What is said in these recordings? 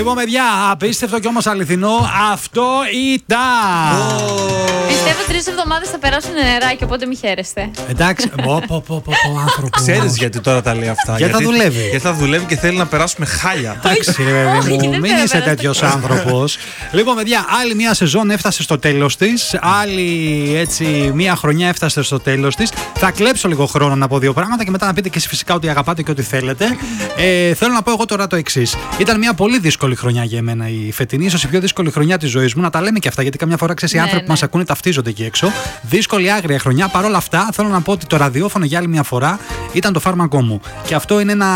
Λοιπόν, παιδιά, απίστευτο και όμως αληθινό, αυτό ήταν. Πιστεύω 3 εβδομάδες θα περάσουν νεράκι, οπότε μη χαίρεστε. Εντάξει, άνθρωπο. Ξέρεις γιατί τώρα τα λέει αυτά? Γιατί θα δουλεύει. Γιατί θα δουλεύει και θέλει να περάσουμε χάλια. Εντάξει, ρε παιδί μου, μην είσαι τέτοιος άνθρωπος. Λοιπόν, παιδιά, άλλη μια σεζόν έφτασε στο τέλος της. Άλλη έτσι μια χρονιά έφτασε στο τέλος της. Θα κλέψω λίγο χρόνο να πω δύο πράγματα και μετά να πείτε και εσείς φυσικά ότι αγαπάτε και ότι θέλετε. Θέλω να πω εγώ τώρα το εξής. Ήταν μια πολύ δύσκολη χρονιά για εμένα η φετινή, ίσως η πιο δύσκολη χρονιά της ζωής μου. Να τα λέμε και αυτά, γιατί καμιά φορά ξέρεις, οι άνθρωποι που μας ακούνε ταυτίζονται εκεί έξω. Δύσκολη, άγρια χρονιά. Παρ' όλα αυτά, θέλω να πω ότι το ραδιόφωνο για άλλη μια φορά ήταν το φάρμακό μου. Και αυτό είναι ένα.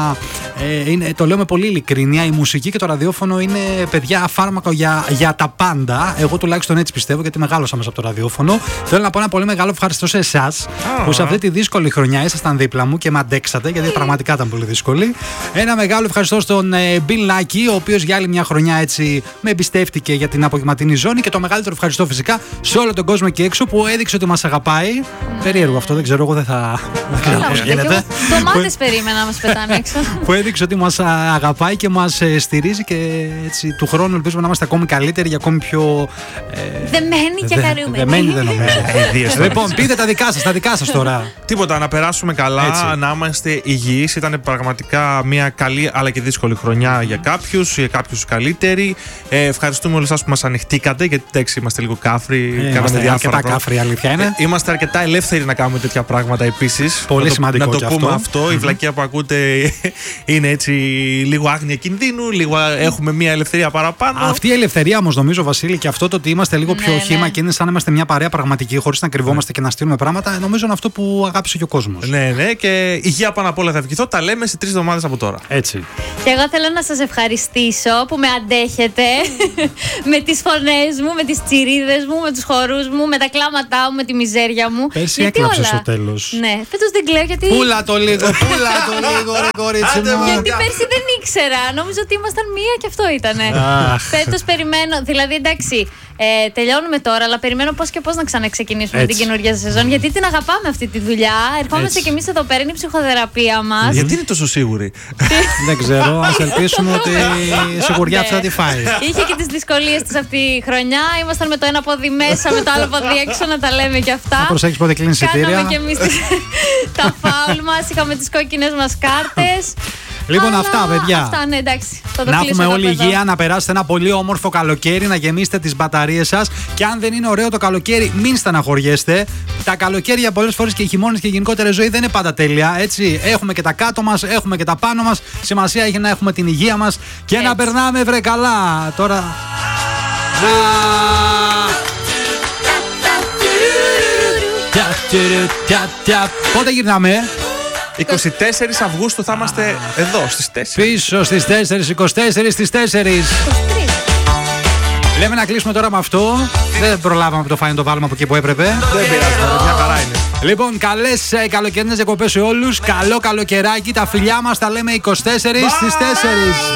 Το λέω με πολύ ειλικρίνεια. Η μουσική και το ραδιόφωνο είναι, παιδιά, φάρμακο για τα πάντα. Εγώ τουλάχιστον έτσι πιστεύω, γιατί μεγάλωσα μέσα από το ραδιόφωνο. Θέλω να πω ένα πολύ μεγάλο ευχαριστώ σε εσάς που σε αυτή τη δύσκολη χρονιά ήσασταν δίπλα μου και με αντέξατε, γιατί πραγματικά ήταν πολύ δύσκολη. Ένα μεγάλο ευχαριστώ στον Bill Lucky, ο οποίος για άλλη μια χρονιά έτσι με εμπιστεύτηκε για την απογευματινή ζώνη. Και το μεγαλύτερο ευχαριστώ φυσικά σε όλο τον κόσμο εκεί έξω που έδειξε ότι μας αγαπάει. Περίεργο αυτό, δεν ξέρω, εγώ δεν θα. Δεν ξέρω πώς γίνεται. Ντομάτες περίμενα να μας πετάνε έξω. Που έδειξε ότι μας αγαπάει και μας στηρίζει και έτσι του χρόνου ελπίζουμε να είμαστε ακόμη καλύτεροι και ακόμη πιο. Δεμένοι και χαρούμενοι. Δεμένοι δεν νομίζω. Λοιπόν, πείτε τα δικά σας τώρα. Τίποτα, να περάσουμε καλά, Έτσι. να είμαστε υγιείς. Ήταν πραγματικά μια καλή αλλά και δύσκολη χρονιά για κάποιους καλύτερη. Ευχαριστούμε όλους εσάς που μας ανοιχτήκατε, γιατί εντάξει, είμαστε λίγο κάφροι. Είμαστε αρκετά κάφροι, αλήθεια είναι. Είμαστε αρκετά ελεύθεροι να κάνουμε τέτοια πράγματα επίσης. Πολύ σημαντικό να το και πούμε αυτό. αυτό. Η βλακεία που ακούτε είναι έτσι λίγο άγνοια κινδύνου, λίγο έχουμε μια ελευθερία παραπάνω. Αυτή η ελευθερία όμως νομίζω, Βασίλη, και αυτό το ότι είμαστε λίγο πιο χύμα και είναι σαν να είμαστε μια παρέα πραγματική, χωρίς να κρυβόμαστε και να στείλουμε πράγματα, νομίζω είναι αυτό που αγάπησε και ο κόσμος. Ναι, και υγεία πάνω απ' όλα θα ευχηθώ. Τα λέμε σε 3 εβδομάδες από τώρα. Έτσι. Και εγώ θέλω να σας ευχαριστήσω που με αντέχετε με τις φωνές μου, με τις τσιρίδες μου, με τους χορούς μου, με τα κλάματά μου, με τη μιζέρια μου. Πέρσι Γιατί έκλαψες όλα. στο τέλος. Ναι, φέτος δεν κλαίω γιατί. Πούλα το λίγο, ρε κορίτσι μου. Γιατί πέρσι δεν ήξερα. Νόμιζα ότι ήμασταν μία και αυτό ήτανε. Φέτος περιμένω. Δηλαδή, εντάξει, τελειώνουμε τώρα, αλλά περιμένω πώς και πώς να ξαναξεκινήσουμε την καινούργια σεζόν. Γιατί την αγαπάμε αυτή τη δουλειά. Ερχόμαστε κι εμείς εδώ πέρα, είναι η ψυχοθεραπεία μας. Γιατί είναι τόσο σίγουροι? Δεν ξέρω, ας ελπίσουμε ότι η σιγουριά αυτή θα τη φάει. Είχε και τις δυσκολίες της αυτή η χρονιά. Ήμασταν με το ένα πόδι μέσα, με το άλλο πόδι έξω, να τα λέμε κι αυτά. Να προσέχεις πότε κλείνεις εισιτήρια. Κάναμε κι εμείς τα φάουλ μας, είχαμε τις κόκκινες μας κάρτες. Λοιπόν, αυτά, παιδιά. Αυτά, ναι, εντάξει. Να έχουμε όλη υγεία, να περάσετε ένα πολύ όμορφο καλοκαίρι, να γεμίσετε τις μπαταρίες σας. Και αν δεν είναι ωραίο το καλοκαίρι, μην στεναχωριέστε. Τα καλοκαίρια πολλές φορές και οι χειμώνες και η γενικότερη ζωή δεν είναι πάντα τέλεια. Έτσι, έχουμε και τα κάτω μας, έχουμε και τα πάνω μας. Σημασία έχει να έχουμε την υγεία μας και να περνάμε βρε καλά. Τώρα. Πότε γυρνάμε? 24 Αυγούστου θα είμαστε εδώ στις 4. Πίσω στις 4, 24 στις 4. Λέμε να κλείσουμε τώρα με αυτό. Δεν προλάβαμε από το φάιν το βάλουμε από εκεί που έπρεπε. Δεν πειράζει, μια χαρά είναι. Λοιπόν, καλές καλοκαιρινές διακοπές σε όλους. Καλό καλοκαιράκι. Τα φιλιά μας τα λέμε 24 στις 4.